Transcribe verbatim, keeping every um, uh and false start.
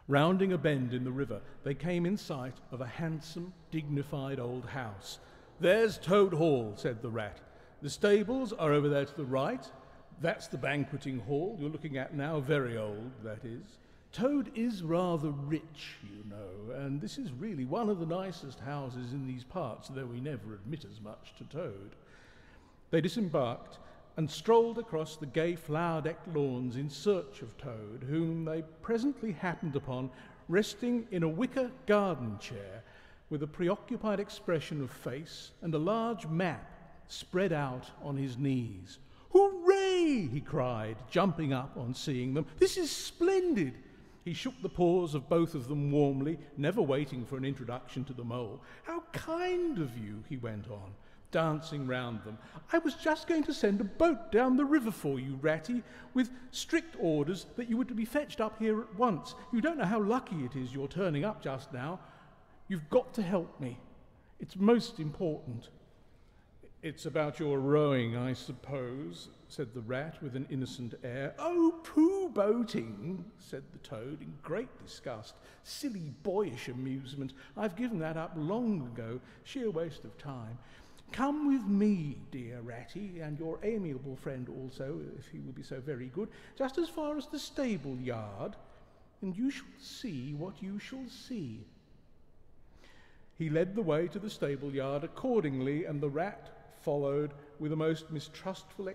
Rounding a bend in the river, they came in sight of a handsome, dignified old house. "There's Toad Hall," said the Rat. "The stables are over there to the right. That's the banqueting hall you're looking at now, very old, that is. Toad is rather rich, you know, and this is really one of the nicest houses in these parts, though we never admit as much to Toad." They disembarked and strolled across the gay flower-decked lawns in search of Toad, whom they presently happened upon resting in a wicker garden chair with a preoccupied expression of face and a large map spread out on his knees. "Hooray!" he cried, jumping up on seeing them. "This is splendid!" He shook the paws of both of them warmly, never waiting for an introduction to the mole. "How kind of you," he went on, dancing round them. "I was just going to send a boat down the river for you, Ratty, with strict orders that you were to be fetched up here at once. You don't know how lucky it is you're turning up just now. You've got to help me. It's most important." "It's about your rowing, I suppose," said the Rat with an innocent air. "Oh, pooh, boating," said the Toad in great disgust. "Silly, boyish amusement. I've given that up long ago. Sheer waste of time. Come with me, dear Ratty, and your amiable friend also, if he will be so very good, just as far as the stable yard, and you shall see what you shall see." He led the way to the stable yard accordingly, and the Rat followed with a most mistrustful